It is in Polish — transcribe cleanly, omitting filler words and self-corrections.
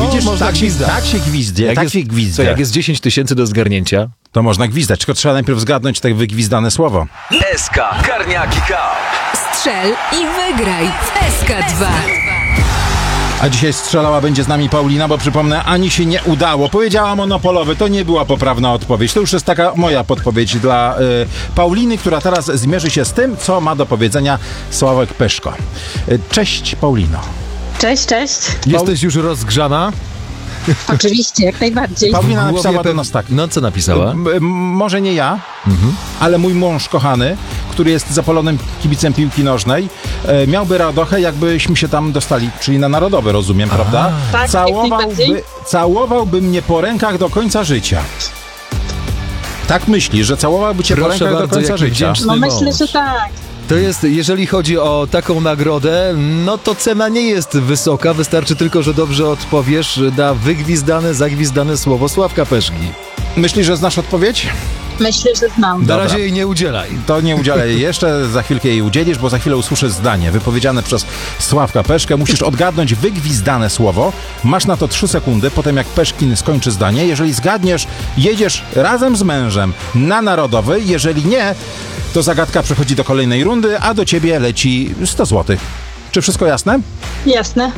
Widzisz, można gwizdać. tak się gwizdnie, tak się gwizdnie. Co, jak jest 10 000 do zgarnięcia? To można gwizdać, tylko trzeba najpierw zgadnąć tak wygwizdane słowo. SK Karniaki Cup. Strzel i wygraj w SK2. A dzisiaj strzelała będzie z nami Paulina, bo przypomnę, ani się nie udało. Powiedziała monopolowy, to nie była poprawna odpowiedź. To już jest taka moja podpowiedź dla Pauliny, która teraz zmierzy się z tym, co ma do powiedzenia Sławek Peszko. Cześć, Paulino. Cześć, cześć. Jesteś już rozgrzana? Oczywiście, jak najbardziej. Paulina W napisała głowie do nas tak. No, co napisała? Może nie ja, ale mój mąż kochany, który jest zapalonym kibicem piłki nożnej, miałby radochę, jakbyśmy się tam dostali, czyli na narodowe, rozumiem, prawda? Tak, Całowałby mnie po rękach do końca życia. Tak myśli, że całowałby cię po Proszę rękach do bardzo, końca jaki życia. wdzięczny No myślę, mąż. że tak. To jest, jeżeli chodzi o taką nagrodę, no to cena nie jest wysoka, wystarczy tylko, że dobrze odpowiesz na wygwizdane, zagwizdane słowo Sławka Peszki. Myślisz, że znasz odpowiedź? Myślę, że znam. Na Dobra. razie jej nie udzielaj. To nie udzielę jej jeszcze, za chwilkę jej udzielisz, bo za chwilę usłyszę zdanie wypowiedziane przez Sławka Peszkę. Musisz odgadnąć wygwizdane słowo. Masz na to 3 sekundy, potem jak Peszkin skończy zdanie. Jeżeli zgadniesz, jedziesz razem z mężem na narodowy. Jeżeli nie, to zagadka przechodzi do kolejnej rundy, a do ciebie leci 100 zł. Czy wszystko jasne? Jasne.